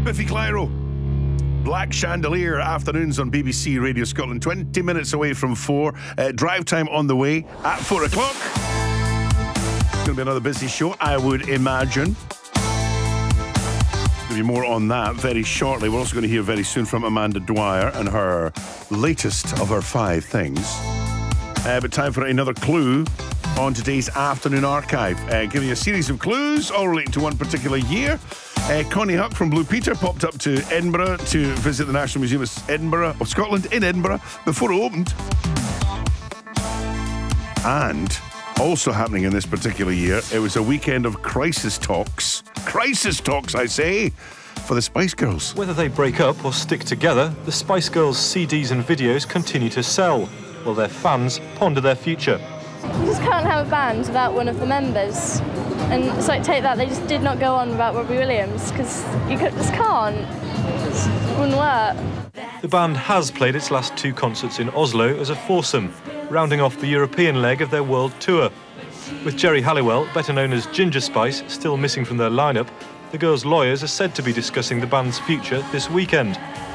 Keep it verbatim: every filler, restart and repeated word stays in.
Biffy Clyro. Black Chandelier, afternoons on B B C Radio Scotland. twenty minutes away from four. Uh, drive time on the way at four o'clock. It's going to be another busy show, I would imagine. There'll be more on that very shortly. We're also going to hear very soon from Amanda Dwyer and her latest of her five things. Uh, but time for another clue on today's afternoon archive. Uh, giving you a series of clues, all relating to one particular year. Uh, Connie Huck from Blue Peter popped up to Edinburgh to visit the National Museum of Edinburgh, of Scotland in Edinburgh before it opened. And also happening in this particular year, it was a weekend of crisis talks. Crisis talks, I say, for the Spice Girls. Whether they break up or stick together, the Spice Girls' C Ds and videos continue to sell, while their fans ponder their future. You just can't have a band without one of the members. And it's like, take that, they just did not go on without Robbie Williams, because you could, just can't. It just wouldn't work. The band has played its last two concerts in Oslo as a foursome, rounding off the European leg of their world tour. With Jerry Halliwell, better known as Ginger Spice, still missing from their lineup, the girls' lawyers are said to be discussing the band's future this weekend.